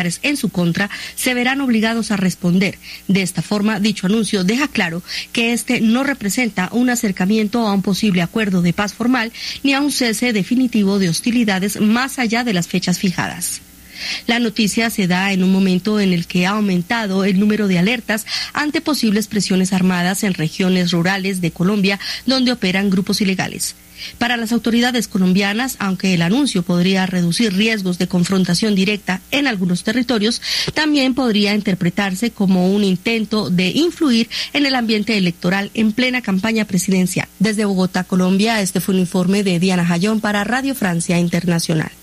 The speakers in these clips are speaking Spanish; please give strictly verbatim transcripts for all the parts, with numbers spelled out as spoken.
militares en su contra, se verán obligados a responder. De esta forma, dicho anuncio deja claro que este no representa un acercamiento a un posible acuerdo de paz formal ni a un cese definitivo de hostilidades más allá de las fechas fijadas. La noticia se da en un momento en el que ha aumentado el número de alertas ante posibles presiones armadas en regiones rurales de Colombia donde operan grupos ilegales. Para las autoridades colombianas, aunque el anuncio podría reducir riesgos de confrontación directa en algunos territorios, también podría interpretarse como un intento de influir en el ambiente electoral en plena campaña presidencial. Desde Bogotá, Colombia, este fue un informe de Diana Jayón para Radio Francia Internacional.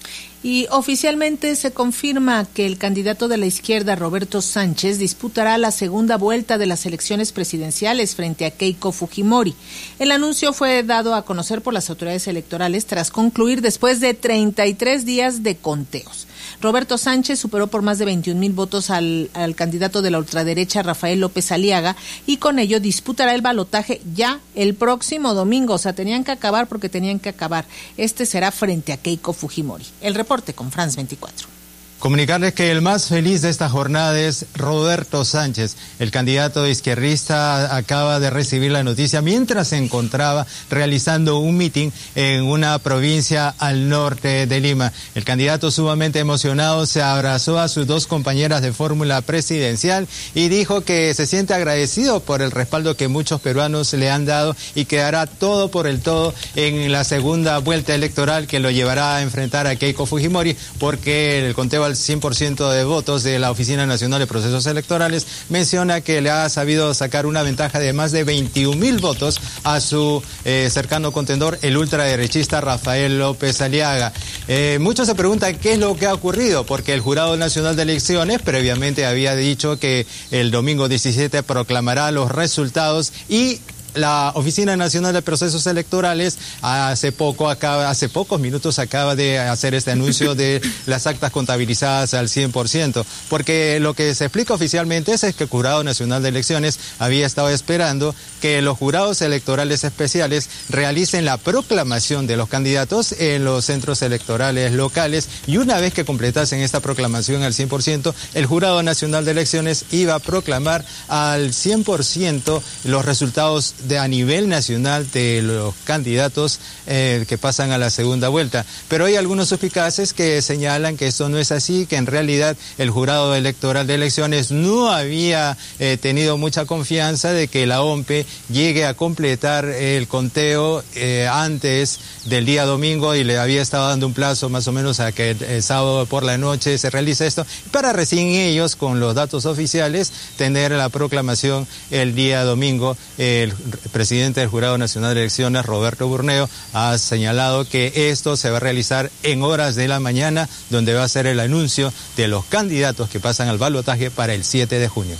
Y oficialmente se confirma que el candidato de la izquierda, Roberto Sánchez, disputará la segunda vuelta de las elecciones presidenciales frente a Keiko Fujimori. El anuncio fue dado a conocer por las autoridades electorales tras concluir después de treinta y tres días de conteos. Roberto Sánchez superó por más de veintiún mil votos al, al candidato de la ultraderecha, Rafael López Aliaga, y con ello disputará el balotaje ya el próximo domingo. O sea, tenían que acabar porque tenían que acabar. Este será frente a Keiko Fujimori. El reporte con France veinticuatro. Comunicarles que el más feliz de esta jornada es Roberto Sánchez. El candidato izquierdista acaba de recibir la noticia mientras se encontraba realizando un mitin en una provincia al norte de Lima. El candidato, sumamente emocionado, se abrazó a sus dos compañeras de fórmula presidencial y dijo que se siente agradecido por el respaldo que muchos peruanos le han dado y que hará todo por el todo en la segunda vuelta electoral que lo llevará a enfrentar a Keiko Fujimori, porque el conteo al cien por ciento de votos de la Oficina Nacional de Procesos Electorales menciona que le ha sabido sacar una ventaja de más de veintiún mil votos a su eh, cercano contendor, el ultraderechista Rafael López Aliaga. Eh, muchos se preguntan qué es lo que ha ocurrido, porque el Jurado Nacional de Elecciones previamente había dicho que el domingo diecisiete proclamará los resultados y la Oficina Nacional de Procesos Electorales hace poco acaba, hace pocos minutos acaba de hacer este anuncio de las actas contabilizadas al cien por ciento, porque lo que se explica oficialmente es, es que el Jurado Nacional de Elecciones había estado esperando que los jurados electorales especiales realicen la proclamación de los candidatos en los centros electorales locales, y una vez que completasen esta proclamación al cien por ciento, el Jurado Nacional de Elecciones iba a proclamar al cien por ciento los resultados de a nivel nacional de los candidatos eh, que pasan a la segunda vuelta. Pero hay algunos suspicaces que señalan que esto no es así, que en realidad el Jurado Electoral de Elecciones no había eh, tenido mucha confianza de que la O M P E llegue a completar el conteo eh, antes del día domingo, y le había estado dando un plazo más o menos a que el, el sábado por la noche se realice esto, para recién ellos, con los datos oficiales, tener la proclamación el día domingo. El El presidente del Jurado Nacional de Elecciones, Roberto Burneo, ha señalado que esto se va a realizar en horas de la mañana, donde va a ser el anuncio de los candidatos que pasan al balotaje para el siete de junio.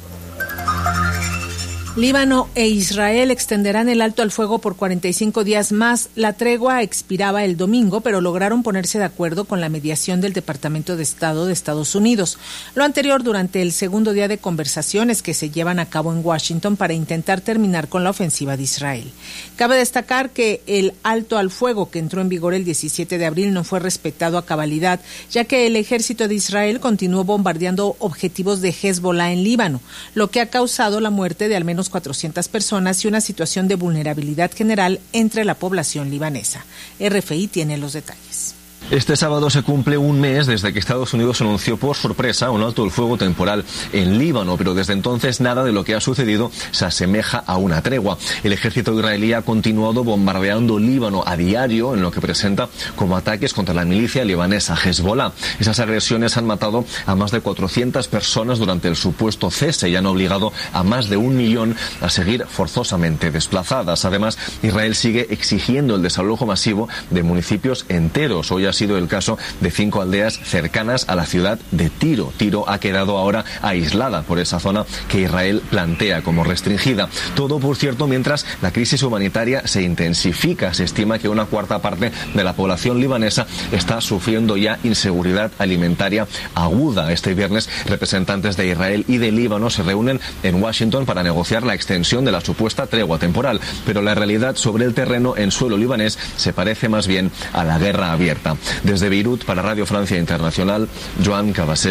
Líbano e Israel extenderán el alto al fuego por cuarenta y cinco días más. La tregua expiraba el domingo, pero lograron ponerse de acuerdo con la mediación del Departamento de Estado de Estados Unidos. Lo anterior durante el segundo día de conversaciones que se llevan a cabo en Washington para intentar terminar con la ofensiva de Israel. Cabe destacar que el alto al fuego que entró en vigor el diecisiete de abril no fue respetado a cabalidad, ya que el ejército de Israel continuó bombardeando objetivos de Hezbollah en Líbano, lo que ha causado la muerte de al menos cuatrocientas personas y una situación de vulnerabilidad general entre la población libanesa. R F I tiene los detalles. Este sábado se cumple un mes desde que Estados Unidos anunció por sorpresa un alto el fuego temporal en Líbano, pero desde entonces nada de lo que ha sucedido se asemeja a una tregua. El ejército israelí ha continuado bombardeando Líbano a diario, en lo que presenta como ataques contra la milicia libanesa Hezbollah. Esas agresiones han matado a más de cuatrocientas personas durante el supuesto cese y han obligado a más de un millón a seguir forzosamente desplazadas. Además, Israel sigue exigiendo el desalojo masivo de municipios enteros. Hoy ha sido el caso de cinco aldeas cercanas a la ciudad de Tiro. Tiro ha quedado ahora aislada por esa zona que Israel plantea como restringida. Todo, por cierto, mientras la crisis humanitaria se intensifica. Se estima que una cuarta parte de la población libanesa está sufriendo ya inseguridad alimentaria aguda. Este viernes, representantes de Israel y de Líbano se reúnen en Washington para negociar la extensión de la supuesta tregua temporal. Pero la realidad sobre el terreno en suelo libanés se parece más bien a la guerra abierta. Desde Beirut, para Radio Francia Internacional, Joan Cabasés.